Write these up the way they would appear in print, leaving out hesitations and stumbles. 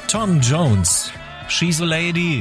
Tom Jones, She's a Lady.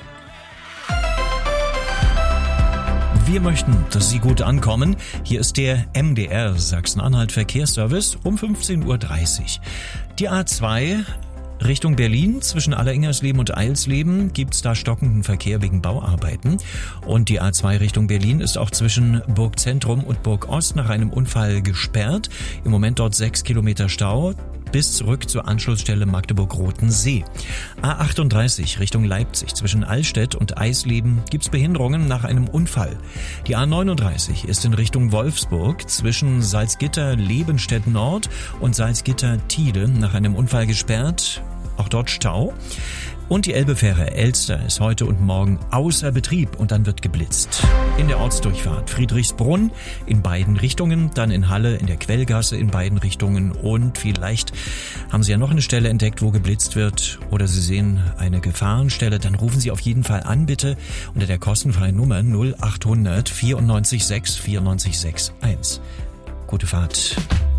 Wir möchten, dass Sie gut ankommen. Hier ist der MDR Sachsen-Anhalt Verkehrsservice um 15.30 Uhr. Die A2 Richtung Berlin, zwischen Alleringhersleben und Eilsleben gibt's da stockenden Verkehr wegen Bauarbeiten. Und die A2 Richtung Berlin ist auch zwischen Burgzentrum und Burgost nach einem Unfall gesperrt. Im Moment dort 6 Kilometer Stau bis zurück zur Anschlussstelle Magdeburg-Rothen-See. A38 Richtung Leipzig, zwischen Allstedt und Eisleben gibt's Behinderungen nach einem Unfall. Die A39 ist in Richtung Wolfsburg, zwischen Salzgitter-Lebenstedt-Nord und Salzgitter-Thiele nach einem Unfall gesperrt. Auch dort Stau. Und die Elbefähre Elster ist heute und morgen außer Betrieb und dann wird geblitzt. In der Ortsdurchfahrt Friedrichsbrunn in beiden Richtungen, dann in Halle in der Quellgasse in beiden Richtungen und vielleicht haben Sie ja noch eine Stelle entdeckt, wo geblitzt wird oder Sie sehen eine Gefahrenstelle, dann rufen Sie auf jeden Fall an bitte unter der kostenfreien Nummer 0800 94 6 94 61. Gute Fahrt.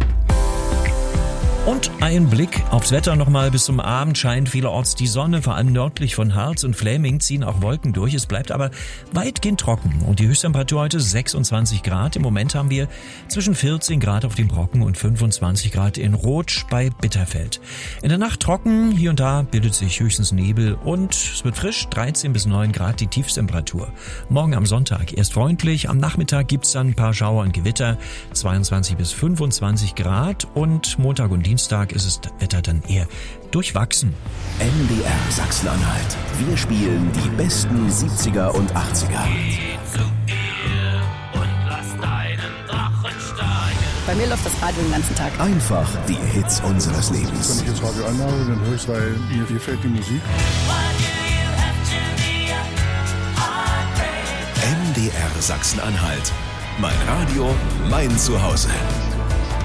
Und ein Blick aufs Wetter nochmal. Bis zum Abend scheint vielerorts die Sonne, vor allem nördlich von Harz und Fläming ziehen auch Wolken durch. Es bleibt aber weitgehend trocken und die Höchsttemperatur heute 26 Grad. Im Moment haben wir zwischen 14 Grad auf dem Brocken und 25 Grad in Rotsch bei Bitterfeld. In der Nacht trocken, hier und da bildet sich höchstens Nebel und es wird frisch, 13 bis 9 Grad die Tiefsttemperatur. Morgen am Sonntag erst freundlich, am Nachmittag gibt's dann ein paar Schauer und Gewitter, 22 bis 25 Grad und Montag und Dienstag ist das Wetter dann eher durchwachsen. MDR Sachsen-Anhalt. Wir spielen die besten 70er und 80er. Geh zu ihr und lass deinen Drachen steigen. Bei mir läuft das Radio den ganzen Tag. Einfach die Hits unseres Lebens. Wenn ich das Radio anmache, dann höre ich es, weil mir gefällt die Musik. MDR Sachsen-Anhalt. Mein Radio, mein Zuhause.